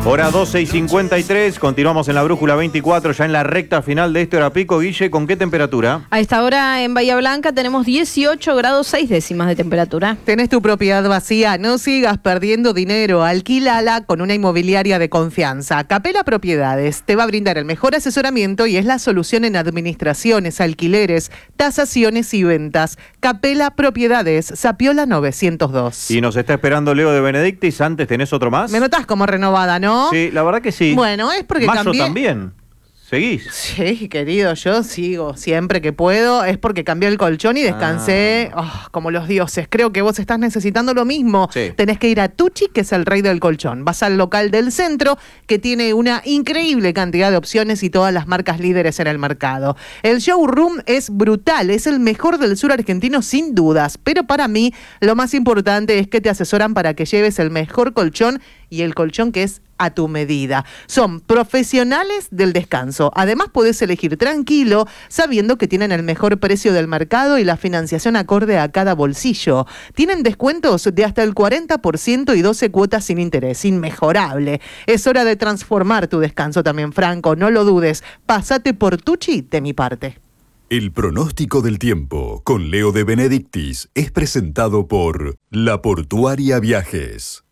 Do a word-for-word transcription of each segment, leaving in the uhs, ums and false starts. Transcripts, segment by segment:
Hora doce y cincuenta y tres, continuamos en la Brújula veinticuatro, ya en la recta final de este hora pico. Guille, ¿con qué temperatura? A esta hora en Bahía Blanca tenemos dieciocho grados seis décimas de temperatura. ¿Tenés tu propiedad vacía? No sigas perdiendo dinero. Alquílala con una inmobiliaria de confianza. Capela Propiedades te va a brindar el mejor asesoramiento y es la solución en administraciones, alquileres, tasaciones y ventas. Capela Propiedades, Zapiola novecientos dos. Y nos está esperando Leo de Benedictis. Antes, ¿tenés otro más? Me notás como renovada, ¿no? Sí, la verdad que sí. Bueno, es porque Mayo cambié... también. ¿Seguís? Sí, querido, yo sigo siempre que puedo. Es porque cambié el colchón y descansé Ah. oh, como los dioses. Creo que vos estás necesitando lo mismo. Sí. Tenés que ir a Tucci, que es el rey del colchón. Vas al local del centro, que tiene una increíble cantidad de opciones y todas las marcas líderes en el mercado. El showroom es brutal, es el mejor del sur argentino sin dudas. Pero para mí, lo más importante es que te asesoran para que lleves el mejor colchón y el colchón que es a tu medida. Son profesionales del descanso. Además, podés elegir tranquilo, sabiendo que tienen el mejor precio del mercado y la financiación acorde a cada bolsillo. Tienen descuentos de hasta el cuarenta por ciento y doce cuotas sin interés. Inmejorable. Es hora de transformar tu descanso también, Franco. No lo dudes. Pásate por Tucci de mi parte. El pronóstico del tiempo con Leo de Benedictis es presentado por La Portuaria Viajes.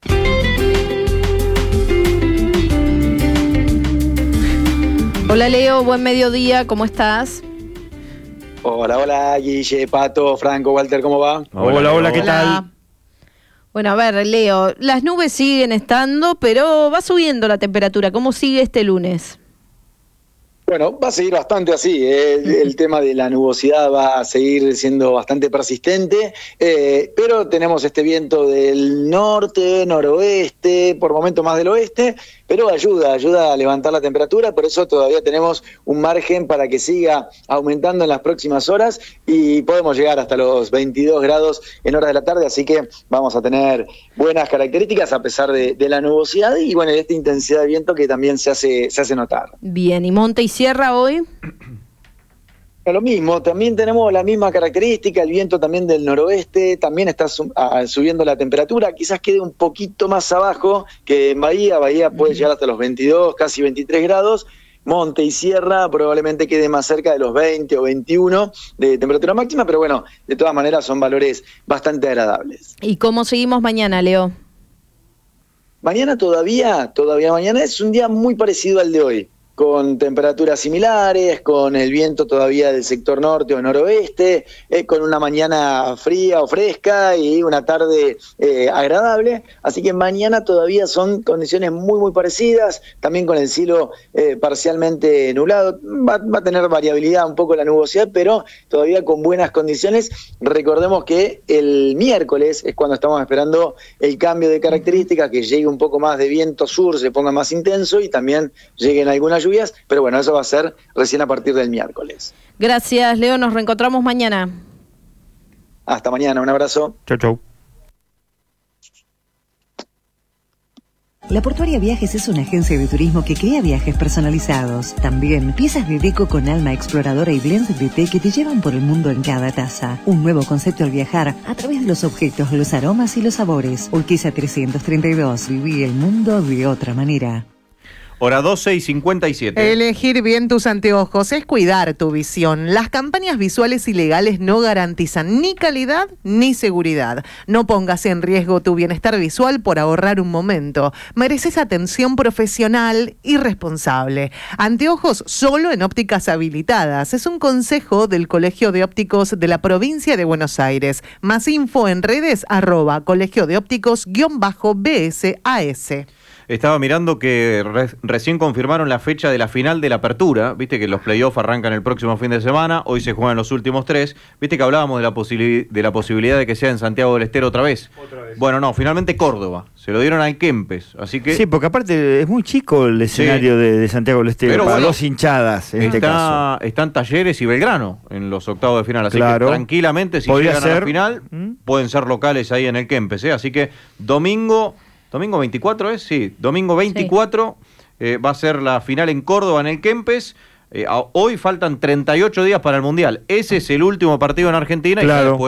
Hola Leo, buen mediodía, ¿cómo estás? Hola, hola, Guille, Pato, Franco, Walter, ¿cómo va? Hola, hola, hola, ¿qué tal? Bueno, a ver, Leo, las nubes siguen estando, pero va subiendo la temperatura. ¿Cómo sigue este lunes? Bueno, va a seguir bastante así, eh. el, el tema de la nubosidad va a seguir siendo bastante persistente, eh, pero tenemos este viento del norte, noroeste, por momentos más del oeste, pero ayuda, ayuda a levantar la temperatura, por eso todavía tenemos un margen para que siga aumentando en las próximas horas y podemos llegar hasta los veintidós grados en horas de la tarde, así que vamos a tener buenas características a pesar de, de la nubosidad y bueno, de esta intensidad de viento que también se hace, se hace notar. Bien, ¿y monte y sierra hoy? Lo mismo, también tenemos la misma característica, el viento también del noroeste, también está su- a, subiendo la temperatura, quizás quede un poquito más abajo que en Bahía, Bahía puede llegar hasta los veintidós, casi veintitrés grados, monte y sierra probablemente quede más cerca de los veinte o veintiuno de temperatura máxima, pero bueno, de todas maneras son valores bastante agradables. ¿Y cómo seguimos mañana, Leo? Mañana todavía, todavía mañana es un día muy parecido al de hoy, con temperaturas similares, con el viento todavía del sector norte o noroeste, eh, con una mañana fría o fresca y una tarde eh, agradable, así que mañana todavía son condiciones muy muy parecidas, también con el cielo eh, parcialmente nublado, va, va a tener variabilidad un poco la nubosidad, pero todavía con buenas condiciones. Recordemos que el miércoles es cuando estamos esperando el cambio de características, que llegue un poco más de viento sur, se ponga más intenso y también lleguen algunas lluvias, pero bueno, eso va a ser recién a partir del miércoles. Gracias, Leo, nos reencontramos mañana. Hasta mañana, un abrazo. Chau, chau. La Portuaria Viajes es una agencia de turismo que crea viajes personalizados. También piezas de deco con alma exploradora y blends de té que te llevan por el mundo en cada taza. Un nuevo concepto al viajar a través de los objetos, los aromas y los sabores. Urquiza trescientos treinta y dos. Viví el mundo de otra manera. Hora doce y cincuenta y siete. Elegir bien tus anteojos es cuidar tu visión. Las campañas visuales ilegales no garantizan ni calidad ni seguridad. No pongas en riesgo tu bienestar visual por ahorrar un momento. Mereces atención profesional y responsable. Anteojos solo en ópticas habilitadas. Es un consejo del Colegio de Ópticos de la provincia de Buenos Aires. Más info en redes arroba colegio de ópticos guión bajo B S A S. Estaba mirando que re- recién confirmaron la fecha de la final de la apertura. Viste que los playoffs arrancan el próximo fin de semana. Hoy se juegan los últimos tres. Viste que hablábamos de la, posibili- de la posibilidad de que sea en Santiago del Estero otra vez. Otra vez. Bueno, no, finalmente Córdoba. Se lo dieron al Kempes. Así que Sí, porque aparte es muy chico el escenario Sí. de, de Santiago del Estero, Pero para bueno, dos hinchadas en este caso. está, están Talleres y Belgrano en los octavos de final. Así Claro. que tranquilamente, si Podría llegan a ser. la final, ¿Mm? pueden ser locales ahí en el Kempes. ¿eh? Así que domingo... ¿Domingo veinticuatro es? Sí, domingo veinticuatro sí. eh, va a ser la final en Córdoba en el Kempes. Eh, a, hoy faltan treinta y ocho días para el Mundial. Ese es el último partido en Argentina Claro. y después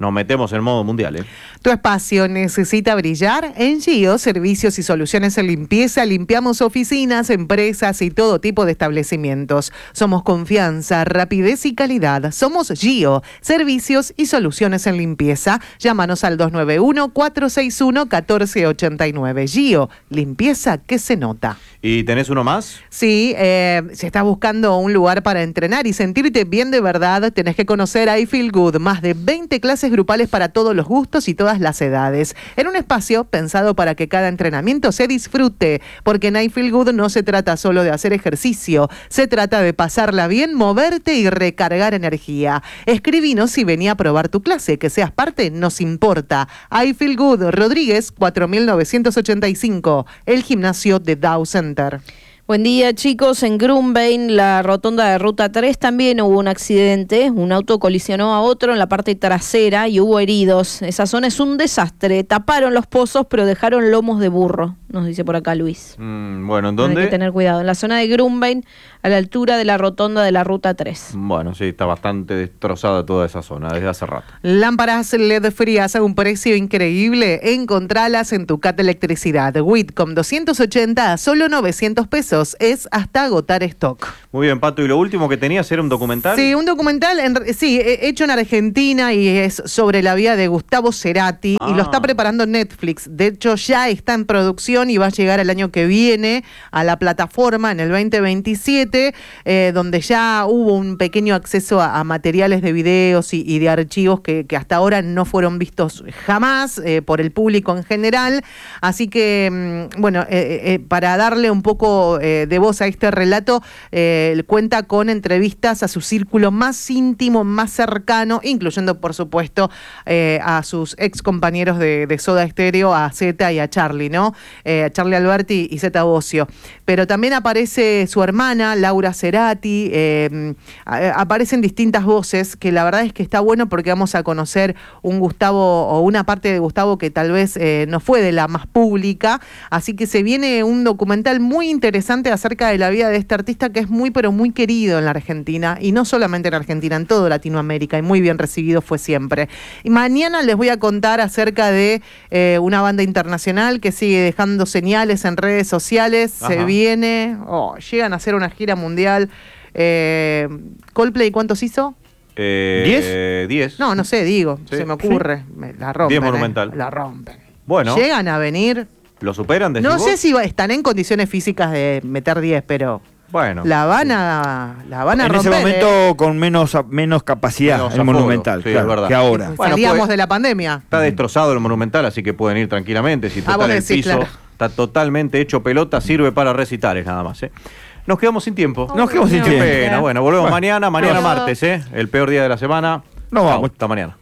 nos metemos en modo mundial, ¿eh? Tu espacio necesita brillar. En Gio, servicios y soluciones en limpieza, limpiamos oficinas, empresas y todo tipo de establecimientos. Somos confianza, rapidez y calidad. Somos Gio, servicios y soluciones en limpieza. Llámanos al dos nueve uno, cuatro seis uno, uno cuatro ocho nueve. Gio, limpieza que se nota. ¿Y tenés uno más? Sí, eh, si estás buscando un lugar para entrenar y sentirte bien de verdad, tenés que conocer I Feel Good. Más de veinte clases grupales para todos los gustos y todas las edades. En un espacio pensado para que cada entrenamiento se disfrute. Porque en I Feel Good no se trata solo de hacer ejercicio. Se trata de pasarla bien, moverte y recargar energía. Escribinos y vení a probar tu clase. Que seas parte, nos importa. I Feel Good, Rodríguez, cuatro mil novecientos ochenta y cinco. El gimnasio de Dow Center. Buen día, chicos. En Grumbein, la rotonda de Ruta tres, también hubo un accidente. Un auto colisionó a otro en la parte trasera y hubo heridos. Esa zona es un desastre. Taparon los pozos, pero dejaron lomos de burro, nos dice por acá Luis. Mm, bueno, ¿en dónde? Hay que tener cuidado. En la zona de Grumbein, a la altura de la rotonda de la Ruta tres. Bueno, sí, está bastante destrozada toda esa zona desde hace rato. Lámparas L E D frías a un precio increíble. Encontralas en tu Cat Electricidad. Whitcomb doscientos ochenta a solo novecientos pesos. Es hasta agotar stock. Muy bien, Pato. ¿Y lo último que tenías era un documental? Sí, un documental, en, sí, hecho en Argentina y es sobre la vida de Gustavo Cerati ah. y lo está preparando Netflix. De hecho, ya está en producción y va a llegar el año que viene a la plataforma en el veinte veintisiete, eh, donde ya hubo un pequeño acceso a, a materiales de videos y, y de archivos que, que hasta ahora no fueron vistos jamás eh, por el público en general. Así que, mm, bueno, eh, eh, para darle un poco eh, de voz a este relato, eh, cuenta con entrevistas a su círculo más íntimo, más cercano, incluyendo, por supuesto, eh, a sus ex compañeros de, de Soda Stereo, a Zeta y a Charlie, ¿no? Eh, a Charlie Alberti y Zeta Bosio. Pero también aparece su hermana, Laura Cerati, eh, a, aparecen distintas voces, que la verdad es que está bueno porque vamos a conocer un Gustavo, o una parte de Gustavo que tal vez eh, no fue de la más pública, así que se viene un documental muy interesante acerca de la vida de este artista que es muy, pero muy querido en la Argentina, y no solamente en Argentina, en toda Latinoamérica, y muy bien recibido fue siempre. Y mañana les voy a contar acerca de eh, una banda internacional que sigue dejando señales en redes sociales. Ajá. Se viene, oh, llegan a hacer una gira mundial. Eh, Coldplay, ¿cuántos hizo? Eh, ¿Diez? Diez. No, no sé, digo, sí. se me ocurre. Sí. Me, la rompen. Diez Monumental. Eh, la rompen. Bueno. Llegan a venir. ¿Lo superan? No vos? sé si va, están en condiciones físicas de meter diez, pero bueno, la van a, la van a en romper. ese momento eh. con menos, menos capacidad, Menos el aforo, Monumental, sí, claro, es verdad. que ahora. Bueno, Salíamos pues, de la pandemia. Está destrozado el Monumental, así que pueden ir tranquilamente. Si Ah, total vos el decís, piso claro. está totalmente hecho pelota, sirve para recitales nada más, ¿eh? Nos quedamos sin tiempo. Nos quedamos sin Qué tiempo. pena. Bueno, volvemos Bueno, mañana, mañana bueno. martes, ¿eh? El peor día de la semana. Nos Chau, vamos. hasta mañana.